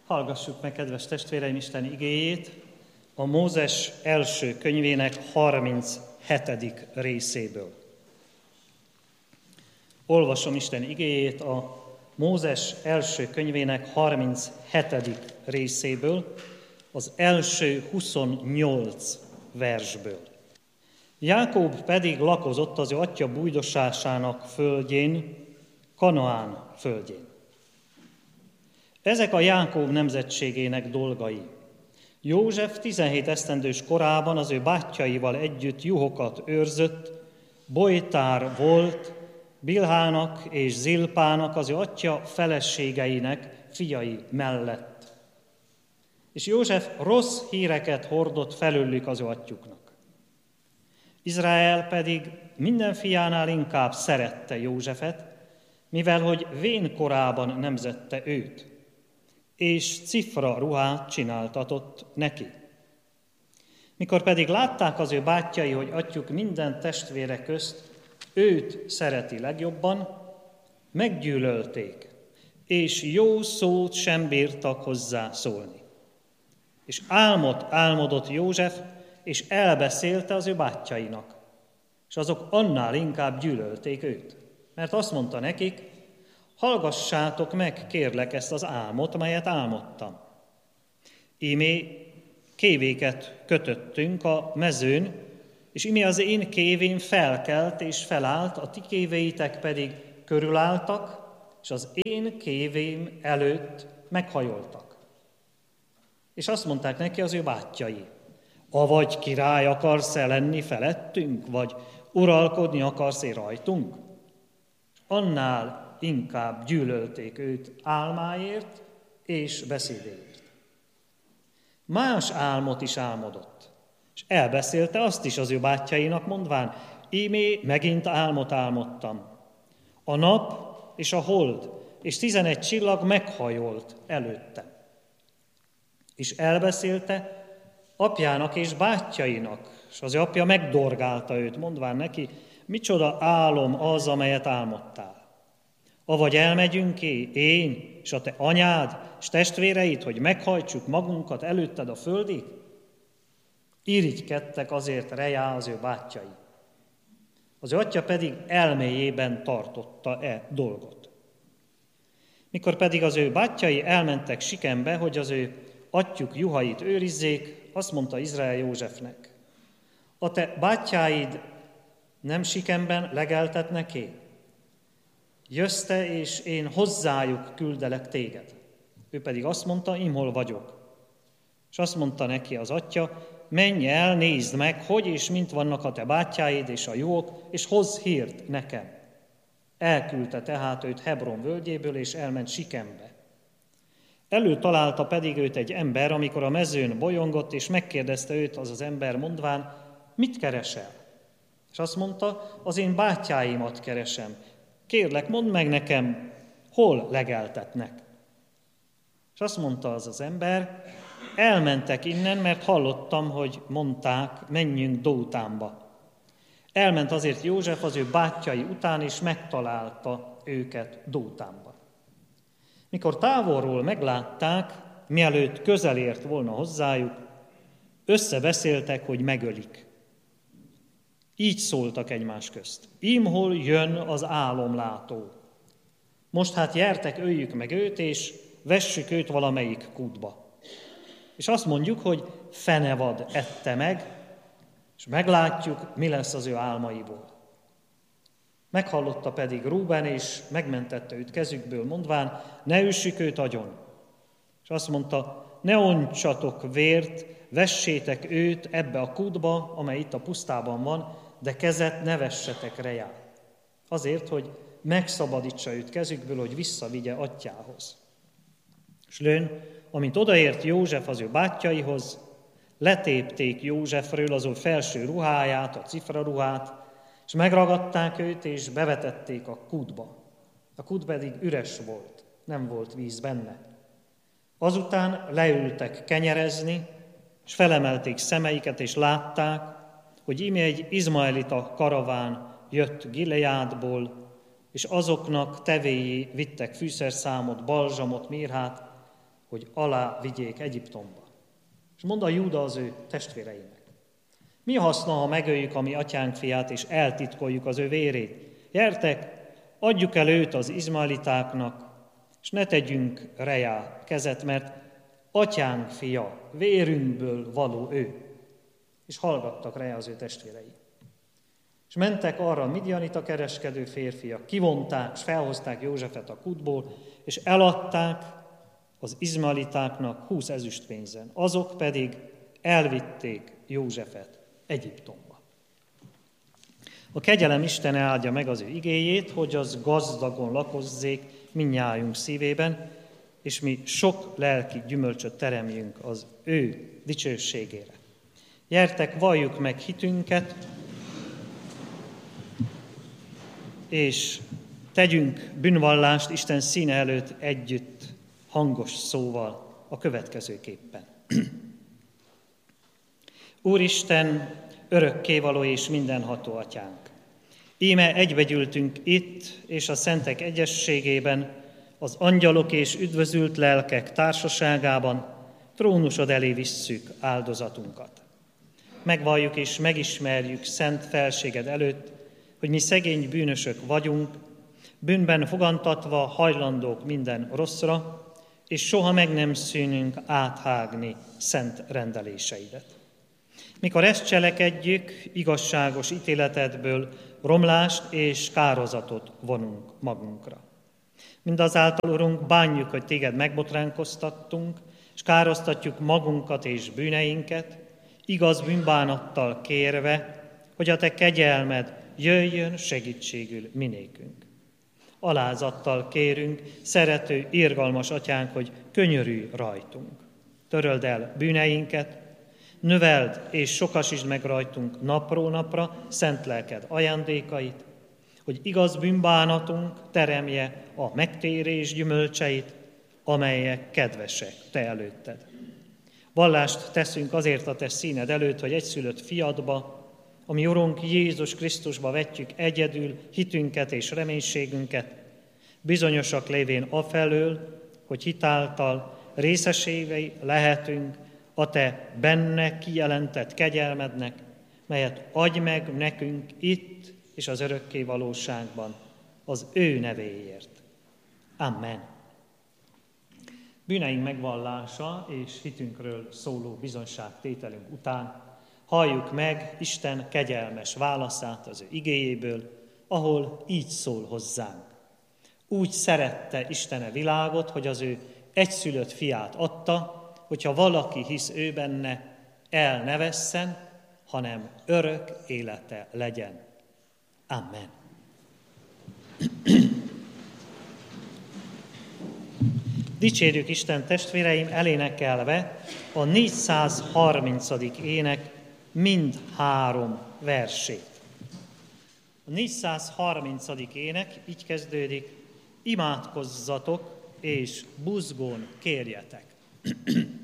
Hallgassuk meg, kedves testvéreim, Isten igéjét a Mózes első könyvének 37. részéből. Olvasom Isten igéjét a Mózes első könyvének 37. részéből, az első 28 versből. Jákob pedig lakozott az ő atya bújdosásának földjén, Kanaán földjén. Ezek a Jákob nemzetségének dolgai. József 17 esztendős korában az ő bátyjaival együtt juhokat őrzött, bojtár volt Bilhának és Zilpának, az ő atya feleségeinek fiai mellett. És József rossz híreket hordott felőlük az ő atyjuknak. Izrael pedig minden fiánál inkább szerette Józsefet, mivel hogy vén korában nemzette őt, és cifra ruhát csináltatott neki. Mikor pedig látták az ő bátyjai, hogy atyjuk minden testvére közt őt szereti legjobban, meggyűlölték, és jó szót sem bírtak hozzá szólni. És álmot álmodott József, és elbeszélte az ő bátyjainak, és azok annál inkább gyűlölték őt, mert azt mondta nekik: hallgassátok meg, kérlek, ezt az álmot, melyet álmodtam. Ímé kévéket kötöttünk a mezőn, és ímé az én kévém felkelt és felállt, a ti kévéitek pedig körülálltak, és az én kévém előtt meghajoltak. És azt mondták neki az ő bátyjai: avagy király akarsz-e lenni felettünk, vagy uralkodni akarsz-e rajtunk? Annál inkább gyűlölték őt álmáért és beszédéért. Más álmot is álmodott, és elbeszélte azt is az ő bátyjainak, mondván: ímé megint álmot álmodtam. A nap és a hold és 11 csillag meghajolt előttem. És elbeszélte apjának és bátyjainak, és az ő apja megdorgálta őt, mondván neki: micsoda álom az, amelyet álmodtál? Avagy elmegyünk én, és a te anyád, és testvéreid, hogy meghajtsuk magunkat előtted a földig? Irigykedtek azért rejá az ő bátyjai. Az ő atya pedig elméjében tartotta dolgot. Mikor pedig az ő bátyjai elmentek Sikembe, hogy az ő atyjuk juhait őrizzék, azt mondta Izrael Józsefnek: a te bátyjáid nem Sikemben legeltetnek-e? Jössz te, és én hozzájuk küldelek téged. Ő pedig azt mondta: imhol vagyok. És azt mondta neki az atya: menj el, nézd meg, hogy és mint vannak a te bátyjáid és a juhok, és hozz hírt nekem. Elküldte tehát őt Hebron völgyéből, és elment Sikembe. Előtalálta pedig őt egy ember, amikor a mezőn bolyongott, és megkérdezte őt az ember, mondván: mit keresel? És azt mondta: az én bátyjáimat keresem. Kérlek, mondd meg nekem, hol legeltetnek? És azt mondta az ember: elmentek innen, mert hallottam, hogy mondták, menjünk Dótánba. Elment azért József az ő bátyjai után, és megtalálta őket Dótánba. Mikor távolról meglátták, mielőtt közel ért volna hozzájuk, összebeszéltek, hogy megölik. Így szóltak egymás közt: ímhol jön az álomlátó. Most hát gyertek, öljük meg őt, és vessük őt valamelyik kútba. És azt mondjuk, hogy fenevad ette meg, és meglátjuk, mi lesz az ő álmaiból. Meghallotta pedig Rúben, és megmentette őt kezükből, mondván: ne üssük őt agyon. És azt mondta: ne ontsatok vért, vessétek őt ebbe a kútba, amely itt a pusztában van, de kezet ne vessetek rejá. Azért, hogy megszabadítsa őt kezükből, hogy visszavigye atyjához. És lőn, amint odaért József az ő bátyjaihoz, letépték Józsefről az ő felső ruháját, a cifraruhát, és megragadták őt, és bevetették a kútba. A kút pedig üres volt, nem volt víz benne. Azután leültek kenyerezni, és felemelték szemeiket, és látták, hogy íme egy izmaelita karaván jött Gileádból, és azoknak tevéi vittek fűszerszámot, balzsamot, mirhát, hogy alá vigyék Egyiptomba. És mondta Júda az ő testvéreinek: mi a haszna, ha megöljük a mi atyánk fiát, és eltitkoljuk az ő vérét? Gyertek, adjuk el őt az izmaelitáknak, és ne tegyünk rejá kezet, mert atyánk fia, vérünkből való ő. És hallgattak rá az ő testvérei. És mentek arra a midianita kereskedő férfiak, kivonták, és felhozták Józsefet a kútból, és eladták az izmaelitáknak 20 ezüstpénzen. Azok pedig elvitték Józsefet Egyiptomba. A kegyelem Istene áldja meg az ő igéjét, hogy az gazdagon lakozzék mindnyájunk szívében, és mi sok lelki gyümölcsöt teremjünk az ő dicsőségére. Gyertek, valljuk meg hitünket, és tegyünk bűnvallást Isten színe előtt együtt, hangos szóval a következőképpen. Úristen, örökkévaló és mindenható atyánk! Íme egybegyűltünk itt és a szentek egyességében, az angyalok és üdvözült lelkek társaságában trónusod elé visszük áldozatunkat. Megvalljuk és megismerjük szent felséged előtt, hogy mi szegény bűnösök vagyunk, bűnben fogantatva hajlandók minden rosszra, és soha meg nem szűnünk áthágni szent rendeléseidet. Mikor ezt cselekedjük, igazságos ítéletedből romlást és kározatot vonunk magunkra. Mindazáltal, Urunk, bánjuk, hogy téged megbotránkoztattunk, és károsztatjuk magunkat és bűneinket, igaz bűnbánattal kérve, hogy a te kegyelmed jöjjön segítségül minékünk. Alázattal kérünk, szerető, irgalmas atyánk, hogy könyörülj rajtunk. Töröld el bűneinket, növeld és sokasítsd meg rajtunk napról napra szent lelked ajándékait, hogy igaz bűnbánatunk teremje a megtérés gyümölcseit, amelyek kedvesek te előtted. Vallást teszünk azért a te színed előtt, hogy egyszülött fiadba, a mi Urunk Jézus Krisztusba vetjük egyedül hitünket és reménységünket, bizonyosak lévén afelől, hogy hitáltal részesévei lehetünk a te benne kijelentett kegyelmednek, melyet adj meg nekünk itt és az örökké valóságban, az ő nevéért. Amen. Bűneink megvallása és hitünkről szóló bizonyságtételünk után halljuk meg Isten kegyelmes válaszát az ő igéjéből, ahol így szól hozzánk. Úgy szerette Isten a világot, hogy az ő egyszülött fiát adta, hogyha valaki hisz ő benne, el ne vesszen, hanem örök élete legyen. Amen. Dicsérjük Isten, testvéreim, elénekelve a 430. ének mind 3 versét. A 430. ének így kezdődik: imádkozzatok és buzgón kérjetek.